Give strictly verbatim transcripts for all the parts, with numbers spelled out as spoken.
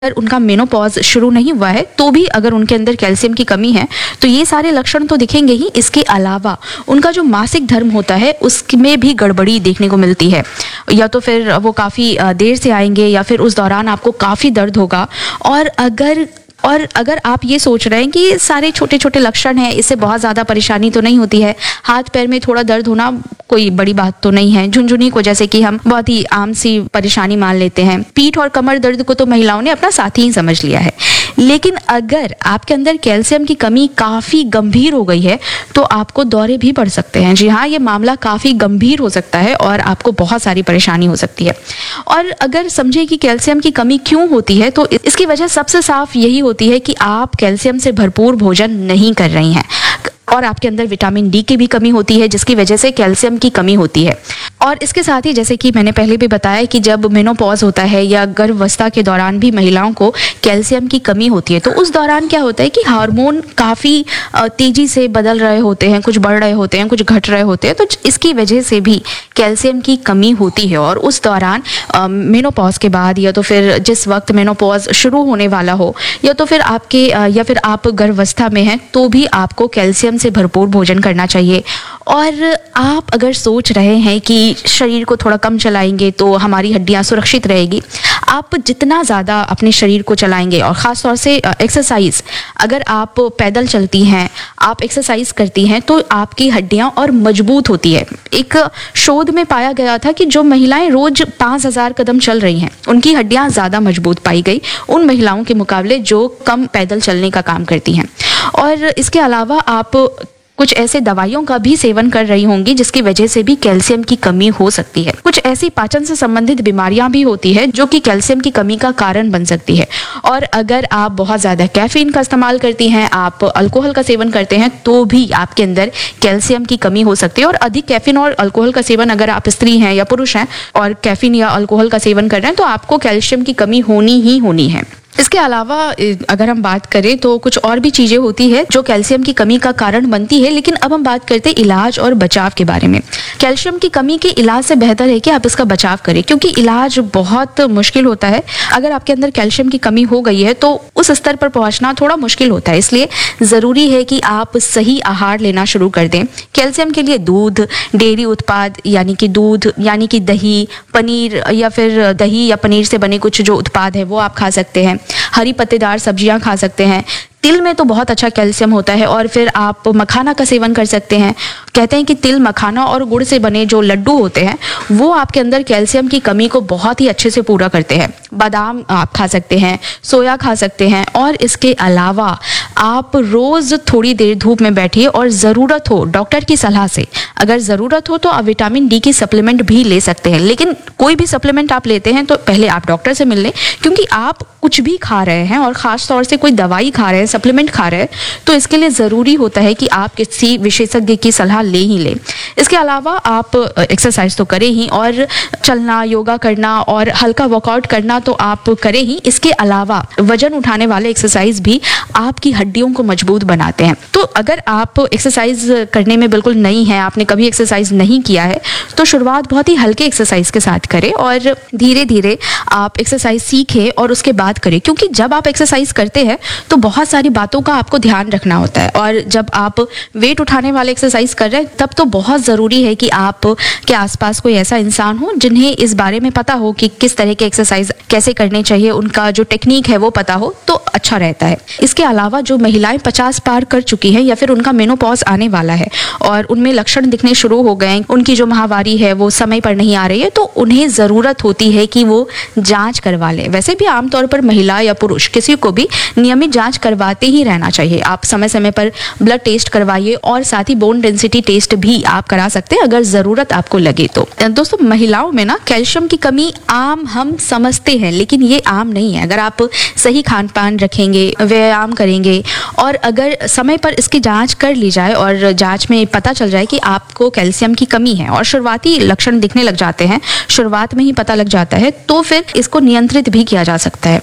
अगर उनका मेनोपॉज शुरू नहीं हुआ है तो भी अगर उनके अंदर कैल्शियम की कमी है तो ये सारे लक्षण तो दिखेंगे ही। इसके अलावा उनका जो मासिक धर्म होता है उसमें भी गड़बड़ी देखने को मिलती है, या तो फिर वो काफ़ी देर से आएंगे या फिर उस दौरान आपको काफ़ी दर्द होगा। और अगर और अगर आप ये सोच रहे हैं कि सारे छोटे छोटे लक्षण हैं, इससे बहुत ज़्यादा परेशानी तो नहीं होती है, हाथ पैर में थोड़ा दर्द होना कोई बड़ी बात तो नहीं है, झुनझुनी को जैसे कि हम बहुत ही आम सी परेशानी मान लेते हैं, पीठ और कमर दर्द को तो महिलाओं ने अपना साथी ही समझ लिया है। लेकिन अगर आपके अंदर कैल्शियम की कमी काफ़ी गंभीर हो गई है तो आपको दौरे भी पड़ सकते हैं। जी हाँ, ये मामला काफ़ी गंभीर हो सकता है और आपको बहुत सारी परेशानी हो सकती है। और अगर समझे कि कैल्शियम की कमी क्यों होती है तो इसकी वजह सबसे साफ यही होती है कि आप कैल्शियम से भरपूर भोजन नहीं कर रही हैं और आपके अंदर विटामिन डी की भी कमी होती है जिसकी वजह से कैल्शियम की कमी होती है। और इसके साथ ही जैसे कि मैंने पहले भी बताया कि जब मेनोपॉज होता है या गर्भावस्था के दौरान भी महिलाओं को कैल्शियम की कमी होती है तो उस दौरान क्या होता है कि हार्मोन काफ़ी तेज़ी से बदल रहे होते हैं, कुछ बढ़ रहे होते हैं, कुछ घट रहे होते हैं, तो इसकी वजह से भी कैल्शियम की कमी होती है। और उस दौरान मेनोपॉज के बाद या तो फिर जिस वक्त मेनोपॉज शुरू होने वाला हो या तो फिर आपके या फिर आप गर्भावस्था में हैं तो भी आपको कैल्शियम से भरपूर भोजन करना चाहिए। और आप अगर सोच रहे हैं कि शरीर को थोड़ा कम चलाएंगे तो हमारी हड्डियां सुरक्षित रहेगी, आप जितना ज़्यादा अपने शरीर को चलाएंगे और ख़ास तौर से एक्सरसाइज, अगर आप पैदल चलती हैं, आप एक्सरसाइज करती हैं तो आपकी हड्डियां और मजबूत होती है। एक शोध में पाया गया था कि जो महिलाएं रोज पाँच हज़ार कदम चल रही हैं उनकी हड्डियां ज़्यादा मजबूत पाई गई उन महिलाओं के मुकाबले जो कम पैदल चलने का काम करती हैं। और इसके अलावा आप कुछ ऐसे दवाइयों का भी सेवन कर रही होंगी जिसकी वजह से भी कैल्शियम की कमी हो सकती है। कुछ ऐसी पाचन से संबंधित बीमारियां भी होती है जो कि कैल्शियम की कमी का कारण बन सकती है। और अगर आप बहुत ज़्यादा कैफीन का इस्तेमाल करती हैं, आप अल्कोहल का सेवन करते हैं तो भी आपके अंदर कैल्शियम की कमी हो सकती है। और अधिक कैफीन और अल्कोहल का सेवन, अगर आप स्त्री हैं या पुरुष हैं और कैफीन या अल्कोहल का सेवन कर रहे हैं तो आपको कैल्शियम की कमी होनी ही होनी है। इसके अलावा अगर हम बात करें तो कुछ और भी चीज़ें होती है जो कैल्शियम की कमी का कारण बनती है। लेकिन अब हम बात करते हैं इलाज और बचाव के बारे में। कैल्शियम की कमी के इलाज से बेहतर है कि आप इसका बचाव करें, क्योंकि इलाज बहुत मुश्किल होता है। अगर आपके अंदर कैल्शियम की कमी हो गई है तो उस स्तर पर पहुंचना थोड़ा मुश्किल होता है, इसलिए ज़रूरी है कि आप सही आहार लेना शुरू कर दें। कैल्शियम के लिए दूध, डेयरी उत्पाद यानी कि दूध यानी कि दही, पनीर या फिर दही या पनीर से बने कुछ जो उत्पाद है वो आप खा सकते हैं। हरी पत्तेदार सब्जियां खा सकते हैं। तिल में तो बहुत अच्छा कैल्शियम होता है। और फिर आप मखाना का सेवन कर सकते हैं। कहते हैं कि तिल, मखाना और गुड़ से बने जो लड्डू होते हैं वो आपके अंदर कैल्शियम की कमी को बहुत ही अच्छे से पूरा करते हैं। बादाम आप खा सकते हैं, सोया खा सकते हैं। और इसके अलावा आप रोज़ थोड़ी देर धूप में बैठिए और ज़रूरत हो डॉक्टर की सलाह से, अगर ज़रूरत हो तो आप विटामिन डी की सप्लीमेंट भी ले सकते हैं। लेकिन कोई भी सप्लीमेंट आप लेते हैं तो पहले आप डॉक्टर से मिल लें, क्योंकि आप कुछ भी खा रहे हैं और ख़ास तौर से कोई दवाई खा रहे हैं, सप्लीमेंट खा रहे हैं तो इसके लिए ज़रूरी होता है कि आप किसी विशेषज्ञ की सलाह ले ही लें। इसके अलावा आप एक्सरसाइज तो करें ही, और चलना, योगा करना और हल्का वर्कआउट करना तो आप करें ही। इसके अलावा वजन उठाने वाले एक्सरसाइज भी आपकी हड्डियों को मजबूत बनाते हैं। तो अगर आप एक्सरसाइज करने में बिल्कुल नई हैं, आपने कभी एक्सरसाइज नहीं किया है तो शुरुआत बहुत ही हल्के एक्सरसाइज के साथ करें और धीरे धीरे आप एक्सरसाइज सीखें और उसके बाद करें। क्योंकि जब आप एक्सरसाइज करते हैं तो बहुत सारी बातों का आपको ध्यान रखना होता है। और जब आप वेट उठाने वाले एक्सरसाइज कर रहे हैं तब तो बहुत ज़रूरी है कि आप के आसपास कोई ऐसा इंसान हो जिन्हें इस बारे में पता हो कि किस तरह के एक्सरसाइज कैसे करने चाहिए, उनका जो टेक्निक है वो पता हो तो अच्छा रहता है। इसके अलावा जो महिलाएं पचास पार कर चुकी हैं या फिर उनका मेनोपॉज आने वाला है और उनमें लक्षण दिखने शुरू हो गए, उनकी जो माहवारी है वो समय पर नहीं आ रही है, तो उन्हें ज़रूरत होती है कि वो जाँच करवा लें। वैसे भी आमतौर पर महिला या पुरुष किसी को भी नियमित जाँच करवाते ही रहना चाहिए। आप समय समय पर ब्लड टेस्ट करवाइए और साथ ही बोन डेंसिटी टेस्ट भी आप करा सकते हैं अगर ज़रूरत आपको लगे तो। दोस्तों, महिलाओं में ना कैल्शियम की कमी आम हम समझते हैं लेकिन ये आम नहीं है। अगर आप सही खान पान रखेंगे, व्यायाम करेंगे और अगर समय पर इसकी जांच कर ली जाए और जांच में पता चल जाए कि आपको कैल्शियम की कमी है और शुरुआती लक्षण दिखने लग जाते हैं, शुरुआत में ही पता लग जाता है, तो फिर इसको नियंत्रित भी किया जा सकता है।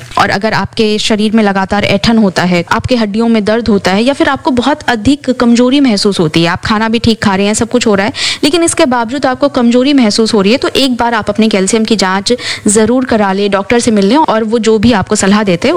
और अगर आपके शरीर में लगातार ऐंठन होता है, आपके हड्डियों में दर्द होता है, या फिर आपको बहुत अधिक कमजोरी महसूस होती है, आप खाना भी ठीक खा रहे हैं, सब कुछ हो रहा है, लेकिन इसके बावजूद आपको कमजोरी महसूस हो रही है, तो एक बार आप अपने कैल्शियम की जांच जरूर करा लें, डॉक्टर से मिल लें और वो जो भी आपको सलाह देते हैं